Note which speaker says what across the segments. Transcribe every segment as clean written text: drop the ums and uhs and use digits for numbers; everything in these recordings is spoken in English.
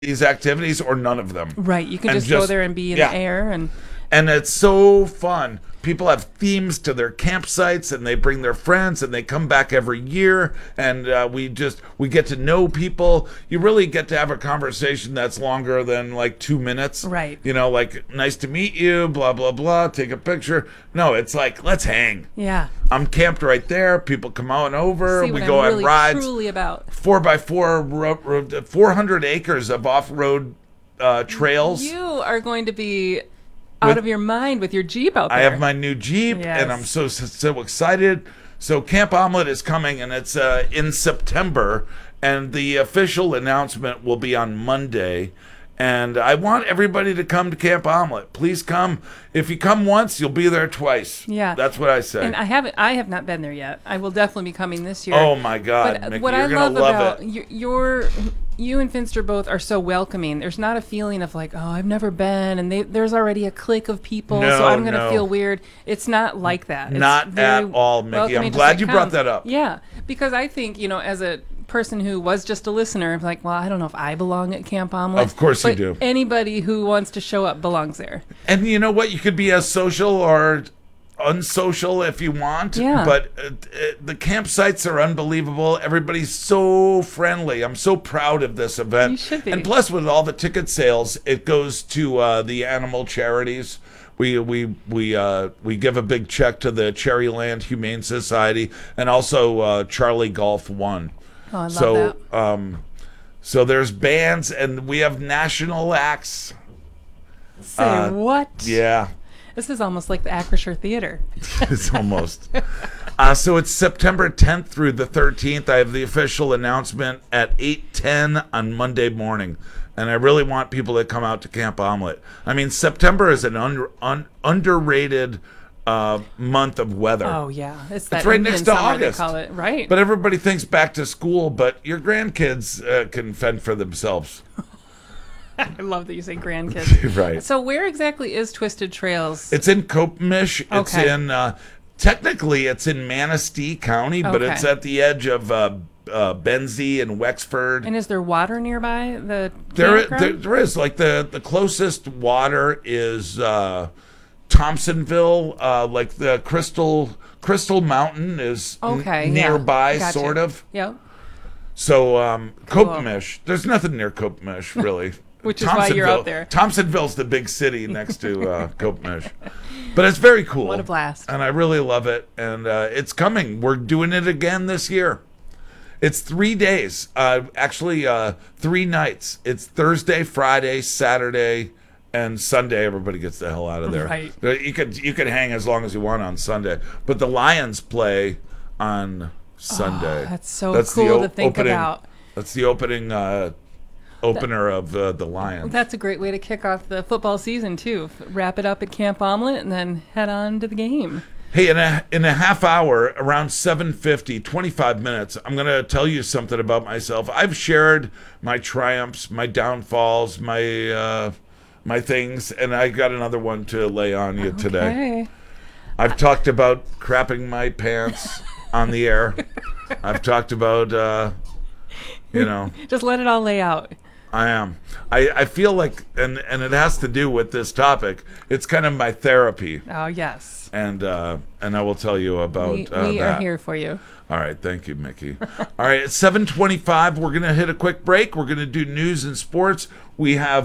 Speaker 1: these activities or none of them.
Speaker 2: Right. You can
Speaker 1: And
Speaker 2: just go there and be in
Speaker 1: yeah.
Speaker 2: the air and
Speaker 1: And it's so fun. People have themes to their campsites, and they bring their friends, and they come back every year. And we get to know people. You really get to have a conversation that's longer than like 2 minutes.
Speaker 2: Right.
Speaker 1: You know, like, nice to meet you, blah, blah, blah, take a picture. No, it's like, let's hang.
Speaker 2: yeah.
Speaker 1: I'm camped right there. People come on over.
Speaker 2: See
Speaker 1: We
Speaker 2: what
Speaker 1: go
Speaker 2: I'm
Speaker 1: on
Speaker 2: really
Speaker 1: rides.
Speaker 2: truly about.
Speaker 1: 4x4, 400 acres of off-road trails.
Speaker 2: You are going to be out of your mind with your Jeep out there.
Speaker 1: I have my new Jeep,
Speaker 2: Yes.
Speaker 1: and I'm so excited. So Camp Omelet is coming, and it's in September, and the official announcement will be on Monday. And I want everybody to come to Camp Omelet. Please come. If you come once, you'll be there twice.
Speaker 2: Yeah.
Speaker 1: That's what I say.
Speaker 2: And I have not been there yet. I will definitely be coming this year.
Speaker 1: Oh my God,
Speaker 2: But
Speaker 1: Mickey,
Speaker 2: what
Speaker 1: you're
Speaker 2: I
Speaker 1: gonna
Speaker 2: love
Speaker 1: love
Speaker 2: about
Speaker 1: it.
Speaker 2: you and Finster both are so welcoming. There's not a feeling of like, oh, I've never been, and there's already a clique of people,
Speaker 1: No,
Speaker 2: so I'm going to
Speaker 1: no.
Speaker 2: feel weird. It's not like that. It's
Speaker 1: Not
Speaker 2: very
Speaker 1: at all, Mickey.
Speaker 2: welcoming,
Speaker 1: I'm
Speaker 2: just
Speaker 1: glad
Speaker 2: like,
Speaker 1: you
Speaker 2: come.
Speaker 1: brought that up.
Speaker 2: Yeah, because I think, as a person who was just a listener, I'm like, well, I don't know if I belong at Camp Omelet.
Speaker 1: Of course you
Speaker 2: but
Speaker 1: do.
Speaker 2: Anybody who wants to show up belongs there.
Speaker 1: And you know what? You could be as social or unsocial if you want.
Speaker 2: Yeah.
Speaker 1: But the campsites are unbelievable. Everybody's so friendly. I'm so proud of this event.
Speaker 2: You should be.
Speaker 1: And plus, with all the ticket sales, it goes to the animal charities. We give a big check to the Cherryland Humane Society and also Charlie Golf One.
Speaker 2: Oh, I love that.
Speaker 1: So there's bands, and we have national acts.
Speaker 2: Say what?
Speaker 1: Yeah.
Speaker 2: This is almost like the Acrisure Theater.
Speaker 1: It's almost. So it's September 10th through the 13th. I have the official announcement at 8:10 on Monday morning. And I really want people to come out to Camp Omelet. I mean, September is an underrated month of weather.
Speaker 2: Oh yeah, it's that
Speaker 1: right
Speaker 2: Indian
Speaker 1: next to
Speaker 2: summer,
Speaker 1: August.
Speaker 2: They call it, right?
Speaker 1: But everybody thinks back to school, but your grandkids can fend for themselves.
Speaker 2: I love that you say grandkids.
Speaker 1: Right.
Speaker 2: So where exactly is Twisted Trails?
Speaker 1: It's in Copemish. It's
Speaker 2: Okay.
Speaker 1: in, technically, it's in Manistee County, but
Speaker 2: Okay.
Speaker 1: it's at the edge of Benzie and Wexford.
Speaker 2: And is there water nearby the
Speaker 1: There is. Like, the closest water is Thompsonville. Like, the Crystal Mountain is
Speaker 2: Okay, yeah.
Speaker 1: nearby,
Speaker 2: Gotcha.
Speaker 1: sort of.
Speaker 2: Yep.
Speaker 1: So, Copemish. There's nothing near Copemish, really.
Speaker 2: Which is why you're out there.
Speaker 1: Thompsonville's the big city next to Copemish. But it's very cool.
Speaker 2: What a blast.
Speaker 1: And I really love it. And it's coming. We're doing it again this year. It's 3 days. Actually, 3 nights. It's Thursday, Friday, Saturday, and Sunday. Everybody gets the hell out of there.
Speaker 2: Right.
Speaker 1: You could hang as long as you want on Sunday. But the Lions play on Sunday.
Speaker 2: that's so cool to think about.
Speaker 1: That's the opening opener of the Lions.
Speaker 2: That's a great way to kick off the football season too. Wrap it up at Camp Omelet and then head on to the game.
Speaker 1: Hey, in a half hour, around 7:50, 25 minutes, I'm going to tell you something about myself. I've shared my triumphs, my downfalls, my things, and I got another one to lay on you today.
Speaker 2: Okay.
Speaker 1: I've talked about crapping my pants on the air. I've talked about,
Speaker 2: Just let it all lay out.
Speaker 1: I am. I feel like, and it has to do with this topic, it's kind of my therapy.
Speaker 2: Oh yes.
Speaker 1: And I will tell you about
Speaker 2: We
Speaker 1: that.
Speaker 2: are here for you.
Speaker 1: All right, thank you, Mickey. All right, it's 7:25. We're gonna hit a quick break. We're gonna do news and sports. We have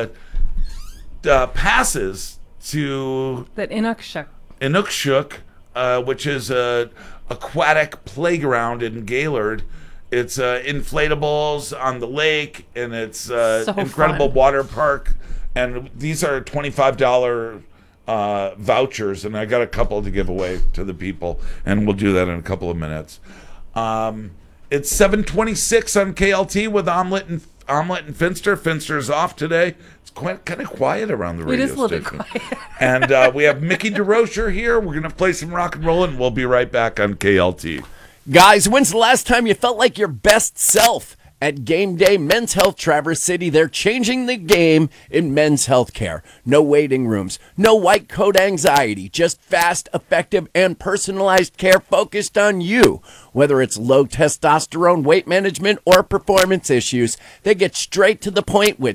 Speaker 1: passes to
Speaker 2: That Inukshuk.
Speaker 1: Inukshuk, which is a aquatic playground in Gaylord. It's inflatables on the lake, and it's incredible
Speaker 2: fun.
Speaker 1: water park. And these are $25 vouchers, and I got a couple to give away to the people, and we'll do that in a couple of minutes. It's 7:26 on KLT with Omelet and Finster. Finster's off today. It's kind of quiet around the radio
Speaker 2: It is a little bit
Speaker 1: station.
Speaker 2: quiet.
Speaker 1: And we have Mickey DeRocher here. We're gonna play some rock and roll, and we'll be right back on KLT.
Speaker 3: Guys, when's the last time you felt like your best self? At Game Day Men's Health Traverse City, they're changing the game in men's health care. No waiting rooms, no white coat anxiety, just fast, effective, and personalized care focused on you. Whether it's low testosterone, weight management, or performance issues, they get straight to the point with